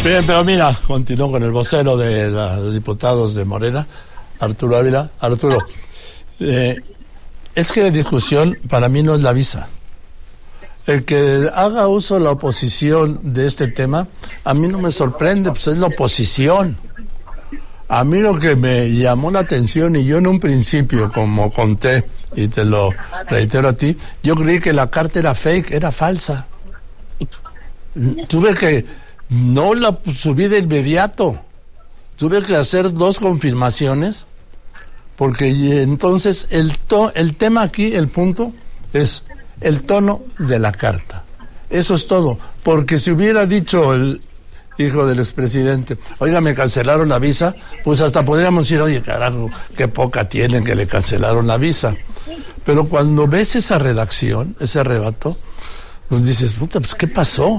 Bien, pero mira, continúo con el vocero de los diputados de Morena, Arturo Ávila. Arturo, es que la discusión para mí no es la visa. El que haga uso la oposición de este tema, a mí no me sorprende, pues es la oposición. A mí lo que me llamó la atención, y yo en un principio, como conté, y te lo reitero a ti, yo creí que la carta era fake, era falsa. Tuve que, no la subí de inmediato, tuve que hacer 2 confirmaciones, porque entonces el tema aquí, el punto, es el tono de la carta. Eso es todo, porque si hubiera dicho el hijo del expresidente, oiga, me cancelaron la visa, pues hasta podríamos decir, oye, carajo, qué poca tienen que le cancelaron la visa. Pero cuando ves esa redacción, ese arrebato, pues dices, puta, pues ¿qué pasó?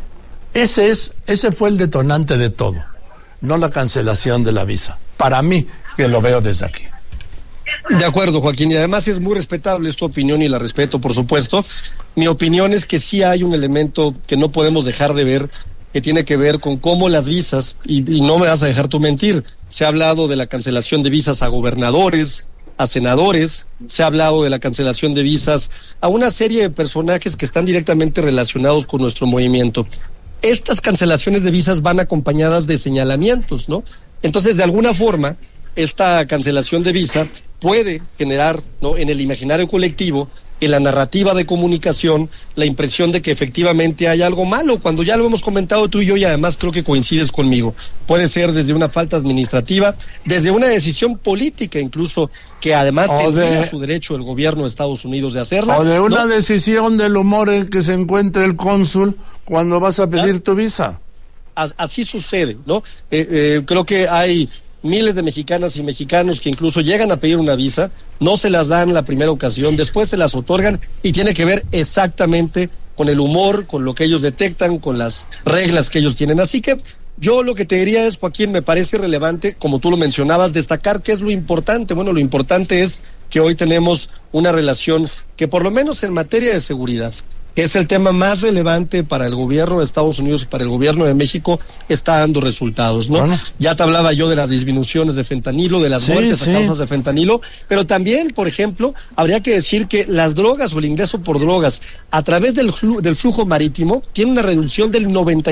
Ese fue el detonante de todo, no la cancelación de la visa. Para mí, que lo veo desde aquí. De acuerdo, Joaquín, y además es muy respetable tu opinión y la respeto, por supuesto. Mi opinión es que sí hay un elemento que no podemos dejar de ver, que tiene que ver con cómo las visas, y no me vas a dejar tú mentir, se ha hablado de la cancelación de visas a gobernadores, a senadores, se ha hablado de la cancelación de visas a una serie de personajes que están directamente relacionados con nuestro movimiento. Estas cancelaciones de visas van acompañadas de señalamientos, ¿no? Entonces, de alguna forma, esta cancelación de visa puede generar, ¿no?, en el imaginario colectivo, en la narrativa de comunicación, la impresión de que efectivamente hay algo malo, cuando ya lo hemos comentado tú y yo, y además creo que coincides conmigo. Puede ser desde una falta administrativa, desde una decisión política incluso, que además tendría su derecho el gobierno de Estados Unidos de hacerla. O de una decisión del humor en que se encuentre el cónsul cuando vas a pedir tu visa. Así sucede, ¿no? Creo que hay miles de mexicanas y mexicanos que incluso llegan a pedir una visa, no se las dan la primera ocasión, después se las otorgan, y tiene que ver exactamente con el humor, con lo que ellos detectan, con las reglas que ellos tienen. Así que yo lo que te diría es, Joaquín, me parece relevante, como tú lo mencionabas, destacar qué es lo importante. Bueno, lo importante es que hoy tenemos una relación que, por lo menos en materia de seguridad, que es el tema más relevante para el gobierno de Estados Unidos y para el gobierno de México, está dando resultados, ¿no? Bueno. Ya te hablaba yo de las disminuciones de fentanilo, de las muertes a causas de fentanilo, pero también, por ejemplo, habría que decir que las drogas o el ingreso por drogas a través del flujo marítimo tiene una reducción del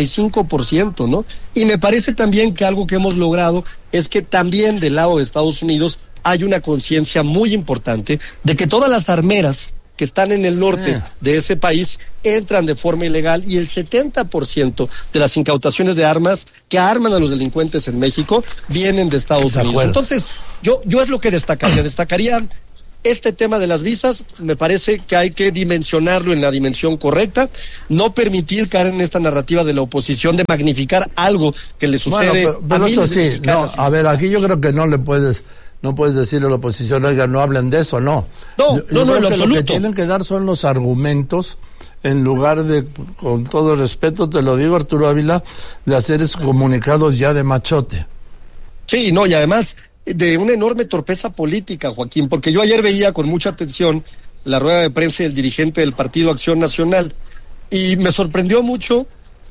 95%, ¿no? Y me parece también que algo que hemos logrado es que también del lado de Estados Unidos hay una conciencia muy importante de que todas las armeras que están en el norte de ese país entran de forma ilegal, y el 70% de las incautaciones de armas que arman a los delincuentes en México vienen de Estados Unidos. Entonces, yo es lo que destacaría este tema de las visas. Me parece que hay que dimensionarlo en la dimensión correcta, no permitir caer en esta narrativa de la oposición de magnificar algo que le sucede a miles de mexicanas. No, a ver, aquí yo creo que no puedes decirle a la oposición, oiga, no hablen de eso, no. No, en lo absoluto. Lo que tienen que dar son los argumentos, en lugar de, con todo respeto, te lo digo, Arturo Ávila, de hacer esos comunicados ya de machote. Sí, no, y además de una enorme torpeza política, Joaquín, porque yo ayer veía con mucha atención la rueda de prensa del dirigente del Partido Acción Nacional, y me sorprendió mucho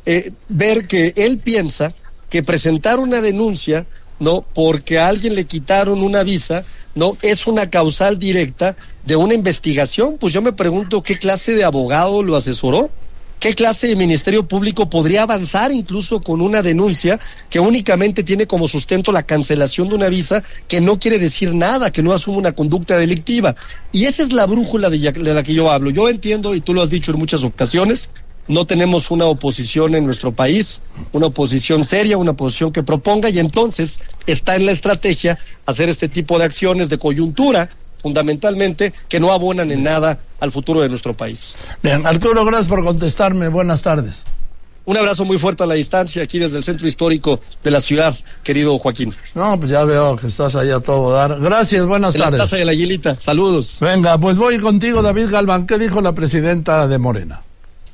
ver que él piensa que presentar una denuncia, ¿no?, porque a alguien le quitaron una visa, ¿no?, es una causal directa de una investigación. Pues yo me pregunto qué clase de abogado lo asesoró, qué clase de ministerio público podría avanzar incluso con una denuncia que únicamente tiene como sustento la cancelación de una visa, que no quiere decir nada, que no asume una conducta delictiva. Y esa es la brújula de la que yo hablo. Yo entiendo, y tú lo has dicho en muchas ocasiones, no tenemos una oposición en nuestro país, una oposición seria, una oposición que proponga, y entonces está en la estrategia hacer este tipo de acciones de coyuntura, fundamentalmente, que no abonan en nada al futuro de nuestro país. Bien, Arturo, gracias por contestarme. Buenas tardes. Un abrazo muy fuerte a la distancia, aquí desde el centro histórico de la ciudad, querido Joaquín. No, pues ya veo que estás ahí a todo dar. Gracias, buenas tardes. En la Plaza de la Aguilita, saludos. Venga, pues voy contigo, David Galván. ¿Qué dijo la presidenta de Morena?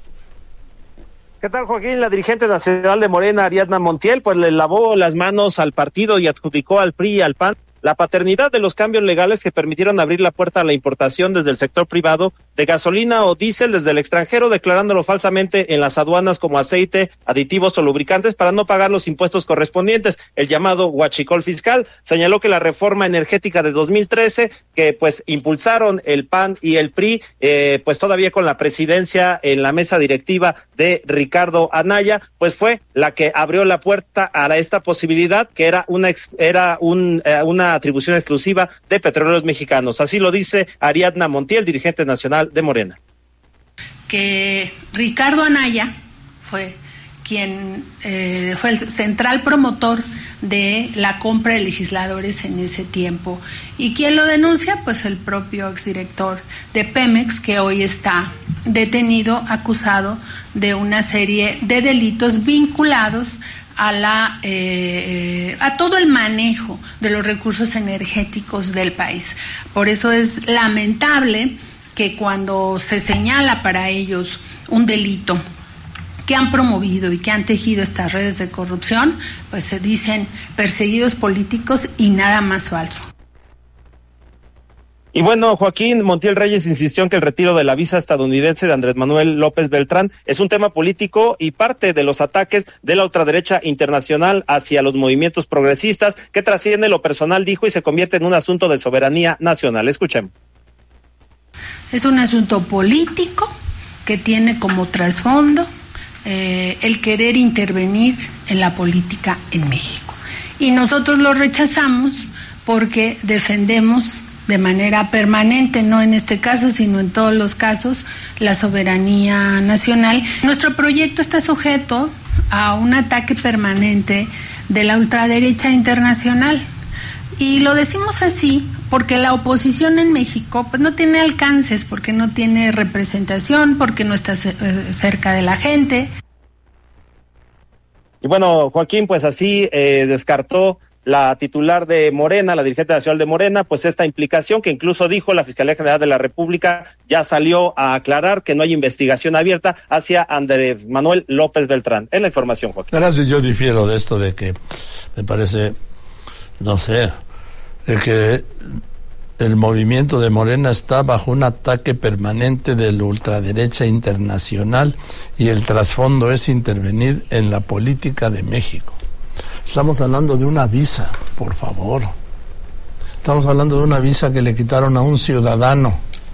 ¿Qué tal, Joaquín? La dirigente nacional de Morena, Ariadna Montiel, pues le lavó las manos al partido y adjudicó al PRI y al PAN la paternidad de los cambios legales que permitieron abrir la puerta a la importación desde el sector privado de gasolina o diésel desde el extranjero, declarándolo falsamente en las aduanas como aceite, aditivos o lubricantes para no pagar los impuestos correspondientes, el llamado huachicol fiscal. Señaló que la reforma energética de 2013, que pues impulsaron el PAN y el PRI, pues todavía con la presidencia en la mesa directiva de Ricardo Anaya, pues fue la que abrió la puerta a esta posibilidad, que era una atribución exclusiva de Petróleos Mexicanos. Así lo dice Ariadna Montiel, dirigente nacional de Morena. Que Ricardo Anaya fue quien fue el central promotor de la compra de legisladores en ese tiempo. ¿Y quién lo denuncia? Pues el propio exdirector de Pemex, que hoy está detenido, acusado de una serie de delitos vinculados a todo el manejo de los recursos energéticos del país. Por eso es lamentable que cuando se señala para ellos un delito que han promovido y que han tejido estas redes de corrupción, pues se dicen perseguidos políticos y nada más falso. Y bueno, Joaquín Montiel Reyes insistió en que el retiro de la visa estadounidense de Andrés Manuel López Beltrán es un tema político y parte de los ataques de la ultraderecha internacional hacia los movimientos progresistas, que trasciende lo personal, dijo, y se convierte en un asunto de soberanía nacional. Escuchemos. Es un asunto político que tiene como trasfondo el querer intervenir en la política en México. Y nosotros lo rechazamos porque defendemos de manera permanente, no en este caso, sino en todos los casos, la soberanía nacional. Nuestro proyecto está sujeto a un ataque permanente de la ultraderecha internacional. Y lo decimos así porque la oposición en México pues no tiene alcances, porque no tiene representación, porque no está cerca de la gente. Y bueno, Joaquín, pues así descartó la titular de Morena, la dirigente nacional de Morena, pues esta implicación que incluso dijo la Fiscalía General de la República ya salió a aclarar que no hay investigación abierta hacia Andrés Manuel López Beltrán. Es la información, Joaquín. Gracias, yo difiero de esto de que me parece, no sé, que el movimiento de Morena está bajo un ataque permanente de la ultraderecha internacional y el trasfondo es intervenir en la política de México. Estamos hablando de una visa, por favor. Estamos hablando de una visa que le quitaron a un ciudadano.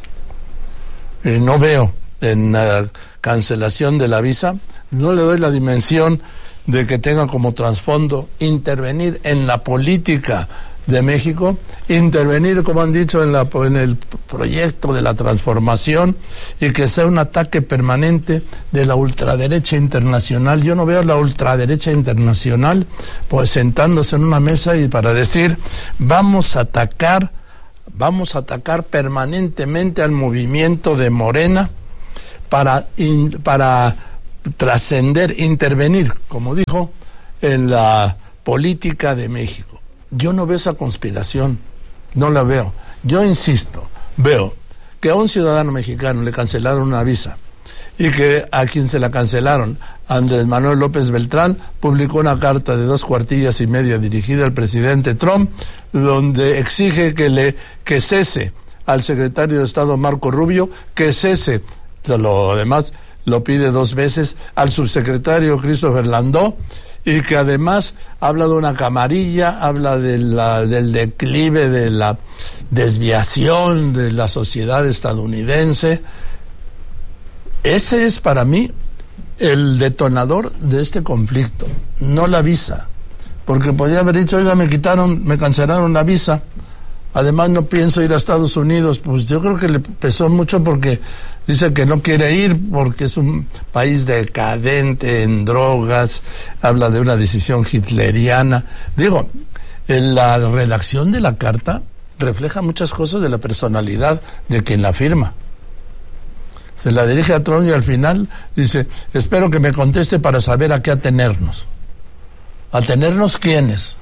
No veo en la cancelación de la visa, no le doy la dimensión de que tenga como trasfondo intervenir en la política de México, intervenir, como han dicho, en el proyecto de la transformación, y que sea un ataque permanente de la ultraderecha internacional. Yo no veo a la ultraderecha internacional pues sentándose en una mesa y para decir vamos a atacar permanentemente al movimiento de Morena para trascender, intervenir, como dijo, en la política de México. Yo no veo esa conspiración, no la veo. Yo insisto, veo que a un ciudadano mexicano le cancelaron una visa y que a quien se la cancelaron, Andrés Manuel López Beltrán, publicó una carta de 2 cuartillas y media dirigida al presidente Trump, donde exige que cese al secretario de Estado Marco Rubio, que cese, lo demás lo pide 2 veces, al subsecretario Christopher Landó, y que además habla de una camarilla, habla del declive, de la desviación de la sociedad estadounidense. Ese es para mí el detonador de este conflicto, no la visa, porque podría haber dicho, oiga, me cancelaron la visa, además no pienso ir a Estados Unidos. Pues yo creo que le pesó mucho porque dice que no quiere ir porque es un país decadente en drogas, habla de una decisión hitleriana. Digo, la redacción de la carta refleja muchas cosas de la personalidad de quien la firma. Se la dirige a Trump y al final dice, espero que me conteste para saber a qué atenernos. ¿Atenernos quiénes?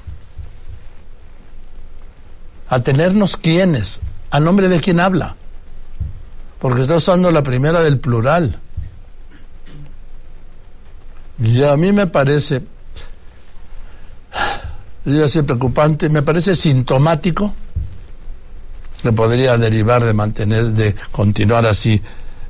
¿Atenernos quiénes? ¿A nombre de quién habla? Porque está usando la primera del plural. Y a mí me parece, yo así preocupante, me parece sintomático que podría derivar de continuar así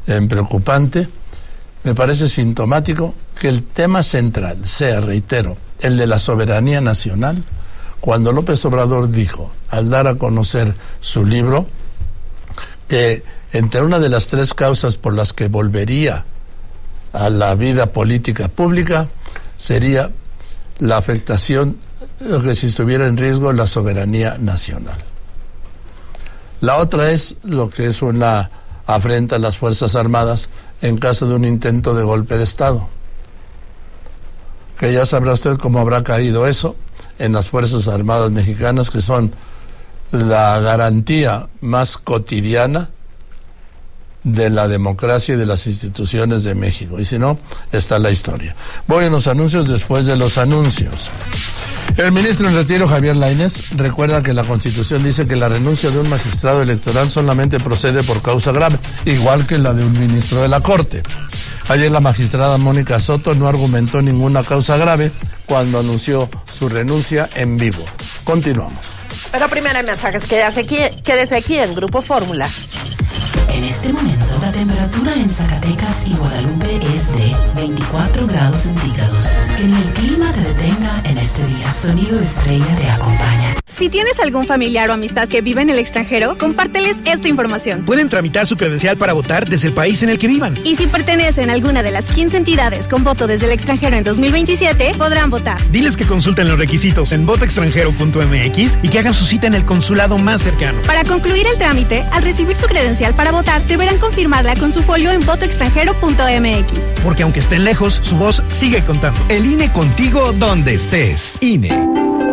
preocupante. Me parece sintomático que el tema central sea, reitero, el de la soberanía nacional, cuando López Obrador dijo, al dar a conocer su libro, que entre una de las 3 causas por las que volvería a la vida política pública sería la afectación, que si estuviera en riesgo, la soberanía nacional. La otra es lo que es una afrenta a las Fuerzas Armadas en caso de un intento de golpe de Estado. Que ya sabrá usted cómo habrá caído eso en las Fuerzas Armadas mexicanas, que son la garantía más cotidiana de la democracia y de las instituciones de México. Y si no, está la historia. Voy a los anuncios después de los anuncios. El ministro en retiro, Javier Lainez, recuerda que la Constitución dice que la renuncia de un magistrado electoral solamente procede por causa grave, igual que la de un ministro de la Corte. Ayer la magistrada Mónica Soto no argumentó ninguna causa grave cuando anunció su renuncia en vivo. Continuamos. Pero primero hay mensajes. Quédese aquí en Grupo Fórmula. En este momento, la temperatura en Zacatecas y Guadalupe es de 24 grados centígrados. Que ni el clima te detenga en este día. Sonido Estrella te acompaña. Si tienes algún familiar o amistad que vive en el extranjero, compárteles esta información. Pueden tramitar su credencial para votar desde el país en el que vivan. Y si pertenecen a alguna de las 15 entidades con voto desde el extranjero en 2027, podrán votar. Diles que consulten los requisitos en votoextranjero.mx y que hagan su cita en el consulado más cercano. Para concluir el trámite, al recibir su credencial para votar, deberán confirmarla con su folio en votoextranjero.mx. Porque aunque estén lejos, su voz sigue contando. El INE contigo donde estés. INE.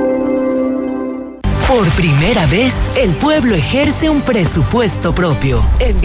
Por primera vez, el pueblo ejerce un presupuesto propio. En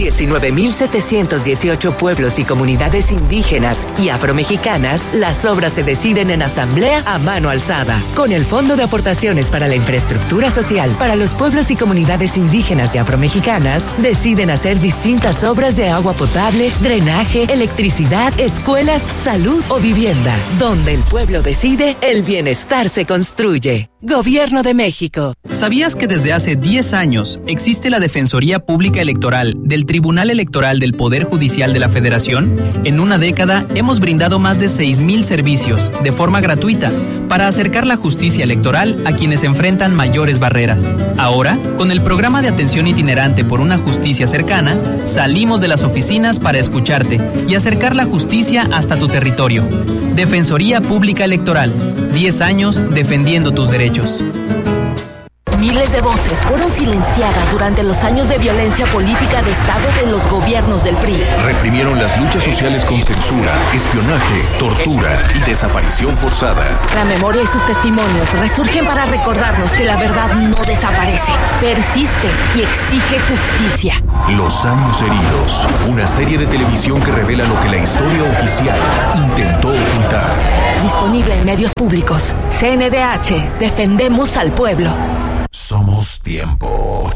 19.718 pueblos y comunidades indígenas y afromexicanas, las obras se deciden en asamblea a mano alzada. Con el Fondo de Aportaciones para la Infraestructura Social para los pueblos y comunidades indígenas y afromexicanas, deciden hacer distintas obras de agua potable, drenaje, electricidad, escuelas, salud o vivienda. Donde el pueblo decide, el bienestar se construye. Gobierno de México. ¿Sabías que desde hace 10 años existe la Defensoría Pública Electoral del Tribunal Electoral del Poder Judicial de la Federación? En una década hemos brindado más de 6,000 servicios de forma gratuita para acercar la justicia electoral a quienes enfrentan mayores barreras. Ahora, con el programa de atención itinerante por una justicia cercana, salimos de las oficinas para escucharte y acercar la justicia hasta tu territorio. Defensoría Pública Electoral, 10 años defendiendo tus derechos. Miles de voces fueron silenciadas durante los años de violencia política de Estado de los gobiernos del PRI. Reprimieron las luchas sociales con censura, espionaje, tortura y desaparición forzada. La memoria y sus testimonios resurgen para recordarnos que la verdad no desaparece, persiste y exige justicia. Los años heridos, una serie de televisión que revela lo que la historia oficial intentó ocultar. Disponible en medios públicos. CNDH, defendemos al pueblo. Somos Tiempo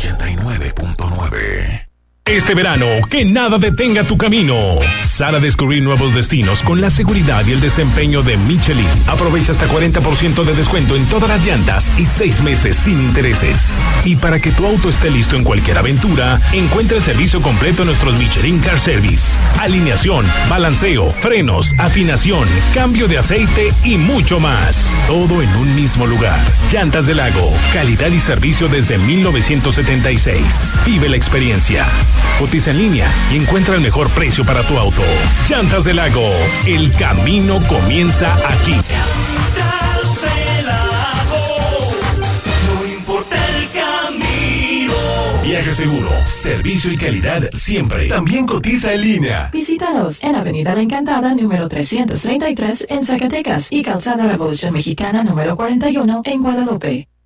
89.9. Este verano, que nada detenga tu camino. Sal a descubrir nuevos destinos con la seguridad y el desempeño de Michelin. Aprovecha hasta 40% de descuento en todas las llantas y 6 meses sin intereses. Y para que tu auto esté listo en cualquier aventura, encuentra el servicio completo en nuestros Michelin Car Service. Alineación, balanceo, frenos, afinación, cambio de aceite y mucho más. Todo en un mismo lugar. Llantas del Lago, calidad y servicio desde 1976. Vive la experiencia. Cotiza en línea y encuentra el mejor precio para tu auto. Llantas del Lago, el camino comienza aquí. Llantas del Lago, no importa el camino. Viaje seguro, servicio y calidad siempre. También cotiza en línea. Visítanos en Avenida La Encantada, número 333 en Zacatecas y Calzada Revolución Mexicana, número 41 en Guadalupe.